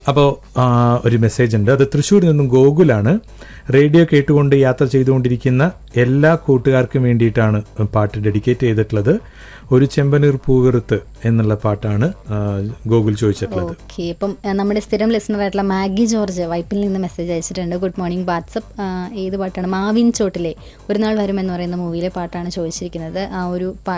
അപ്പോൾ ഒരു മെസ്സേജ് ഉണ്ട്. അത് തൃശ്ശൂരിൽ നിന്നും ഗോകുലാണ്. റേഡിയോ കേട്ടുകൊണ്ട് യാത്ര ചെയ്തുകൊണ്ടിരിക്കുന്ന എല്ലാ കൂട്ടുകാർക്കും വേണ്ടിയിട്ടാണ് പാട്ട് ഡെഡിക്കേറ്റ് ചെയ്തിട്ടുള്ളത്. ഒരു ചെമ്പനീർ പൂവിറുത്ത് എന്നുള്ള പാട്ടാണ് ഗോകുൽ ചോദിച്ചിട്ടുള്ളത്. ഓക്കെ, അപ്പം നമ്മുടെ സ്ഥിരം ലിസണർ ആയിട്ടുള്ള മാഗി ജോർജ് വൈപ്പിൽ നിന്ന് മെസ്സേജ് അയച്ചിട്ടുണ്ട്. Good morning WhatsApp. ഏത് പാട്ടാണ്? മാവിൻ ചോട്ടിലെ ഒരു നാൾ വരുമെന്ന് പറയുന്ന മൂവിയിലെ പാട്ടാണ് ചോദിച്ചിരിക്കുന്നത്. ആ ഒരു